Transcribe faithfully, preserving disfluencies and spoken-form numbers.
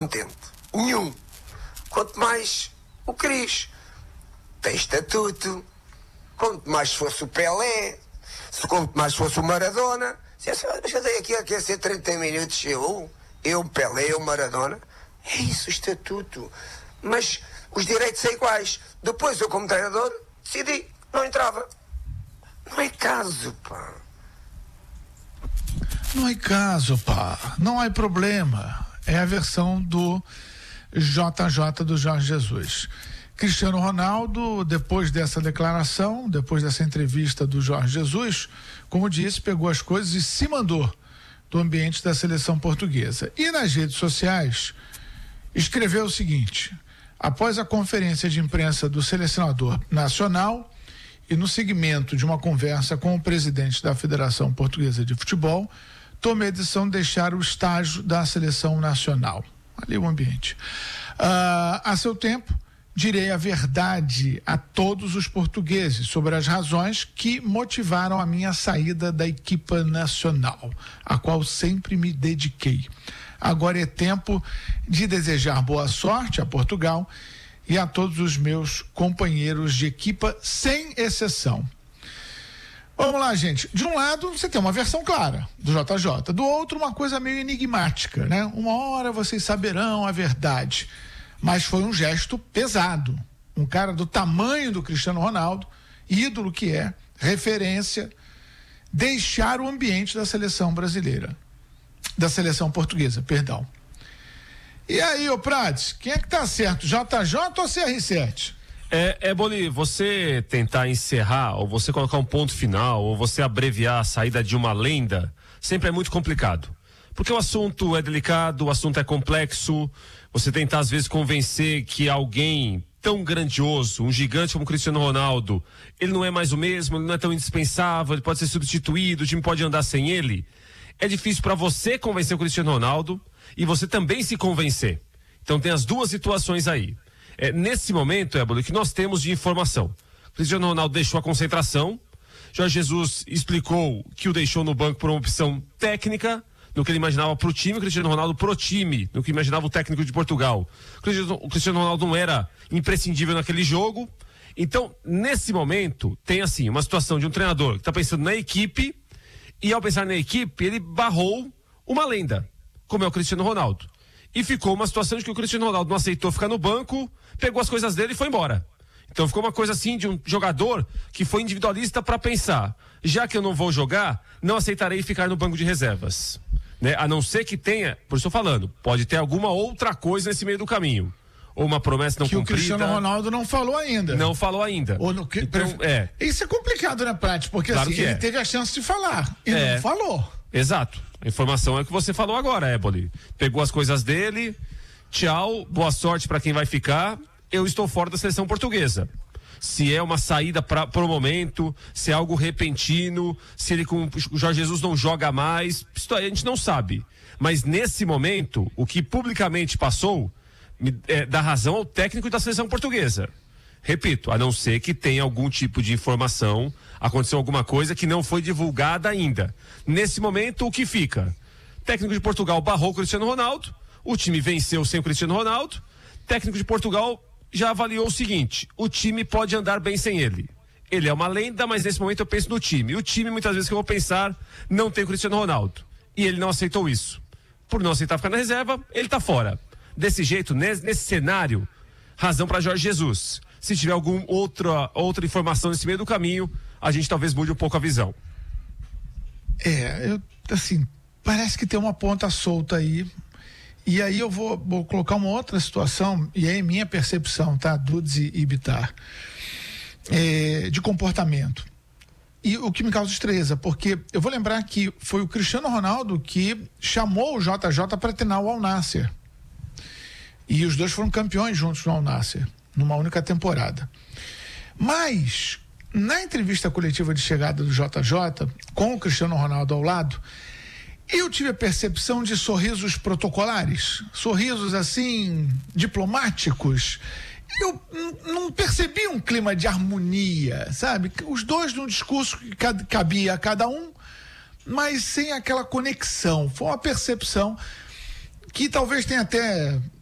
contente. Nenhum. Quanto mais o Cris. Tem estatuto. Quanto mais fosse o Pelé. Se quanto mais fosse o Maradona. Se eu dei aqui a aquecer trinta minutos, eu, eu, Pelé, eu, Maradona. É isso, o estatuto. Mas os direitos são iguais. Depois eu, como treinador, decidi, não entrava. Não é caso, pá. Não é caso, pá. Não há problema. É a versão do J J do Jorge Jesus. Cristiano Ronaldo, depois dessa declaração, depois dessa entrevista do Jorge Jesus, como disse, pegou as coisas e se mandou do ambiente da seleção portuguesa. E nas redes sociais, escreveu o seguinte: após a conferência de imprensa do selecionador nacional e no segmento de uma conversa com o presidente da Federação Portuguesa de Futebol, tomei a decisão de deixar o estágio da seleção nacional. Ali o ambiente. Uh, a seu tempo, direi a verdade a todos os portugueses sobre as razões que motivaram a minha saída da equipa nacional, a qual sempre me dediquei. Agora é tempo de desejar boa sorte a Portugal e a todos os meus companheiros de equipa, sem exceção. Vamos lá, gente. De um lado, você tem uma versão clara do J J. Do outro, uma coisa meio enigmática, né? Uma hora vocês saberão a verdade. Mas foi um gesto pesado. Um cara do tamanho do Cristiano Ronaldo, ídolo que é, referência, deixar o ambiente da seleção brasileira. Da seleção portuguesa, perdão. E aí, ô Prades, quem é que tá certo? J J ou C R sete? É, é Boli, você tentar encerrar, ou você colocar um ponto final, ou você abreviar a saída de uma lenda, sempre é muito complicado. Porque o assunto é delicado, o assunto é complexo, você tentar às vezes convencer que alguém tão grandioso, um gigante como o Cristiano Ronaldo, ele não é mais o mesmo, ele não é tão indispensável, ele pode ser substituído, o time pode andar sem ele. É difícil para você convencer o Cristiano Ronaldo e você também se convencer. Então tem as duas situações aí. É, nesse momento, Ébolo, que nós temos de informação. O Cristiano Ronaldo deixou a concentração, Jorge Jesus explicou que o deixou no banco por uma opção técnica, no que ele imaginava pro time, o Cristiano Ronaldo pro time, no que imaginava o técnico de Portugal. O Cristiano, o Cristiano Ronaldo não era imprescindível naquele jogo. Então, nesse momento, tem assim, uma situação de um treinador que está pensando na equipe, e ao pensar na equipe, ele barrou uma lenda, como é o Cristiano Ronaldo. E ficou uma situação de que o Cristiano Ronaldo não aceitou ficar no banco, pegou as coisas dele e foi embora. Então ficou uma coisa assim de um jogador que foi individualista para pensar, já que eu não vou jogar, não aceitarei ficar no banco de reservas. Né? A não ser que tenha, por isso eu tô falando, pode ter alguma outra coisa nesse meio do caminho. Ou uma promessa não que cumprida. Que o Cristiano Ronaldo não falou ainda. Não falou ainda. Ou no que, então, é. Isso é complicado, né, Prati? Porque claro assim, que ele é. teve a chance de falar e é. não falou. Exato. A informação é o que você falou agora, Éboli. Pegou as coisas dele, tchau, boa sorte para quem vai ficar. Eu estou fora da seleção portuguesa. Se é uma saída para o momento, se é algo repentino, se ele com o Jorge Jesus não joga mais, isso a gente não sabe. Mas nesse momento, o que publicamente passou é, dá razão ao técnico da seleção portuguesa. Repito, a não ser que tenha algum tipo de informação, aconteceu alguma coisa que não foi divulgada ainda. Nesse momento, o que fica? O técnico de Portugal barrou o Cristiano Ronaldo, o time venceu sem o Cristiano Ronaldo, o técnico de Portugal já avaliou o seguinte: o time pode andar bem sem ele. Ele é uma lenda, mas nesse momento eu penso no time. E o time, muitas vezes que eu vou pensar, não tem o Cristiano Ronaldo. E ele não aceitou isso. Por não aceitar ficar na reserva, ele tá fora. Desse jeito, nesse, nesse cenário, razão para Jorge Jesus. Se tiver alguma outra, outra informação nesse meio do caminho, a gente talvez mude um pouco a visão. É, eu, assim, parece que tem uma ponta solta aí. E aí eu vou, vou colocar uma outra situação, e é minha percepção, tá? Dudes e, e Bitar, é, de comportamento. E o que me causa estranheza, porque eu vou lembrar que foi o Cristiano Ronaldo que chamou o J J para treinar o Al Nassr. E os dois foram campeões juntos no Al Nassr, numa única temporada. Mas, na entrevista coletiva de chegada do J J, com o Cristiano Ronaldo ao lado, eu tive a percepção de sorrisos protocolares, sorrisos assim, diplomáticos. Eu n- não percebi um clima de harmonia, sabe? Os dois num discurso que cabia a cada um, mas sem aquela conexão. Foi uma percepção que talvez tenha até